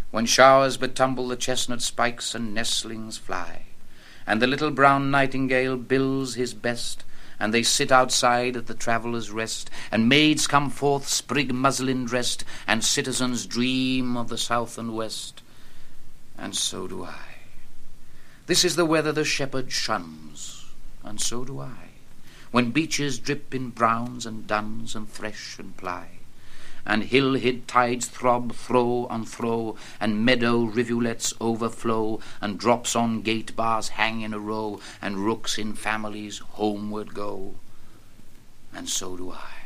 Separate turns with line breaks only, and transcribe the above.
when showers betumble the chestnut spikes and nestlings fly, and the little brown nightingale bills his best, and they sit outside at the traveller's rest, and maids come forth sprig muslin dressed, and citizens dream of the south and west, and so do I. This is the weather the shepherd shuns, and so do I, when beeches drip in browns and duns and thresh and ply, and hill-hid tides throb throw on throw, and meadow rivulets overflow, and drops on gate bars hang in a row, and rooks in families homeward go, and so do I.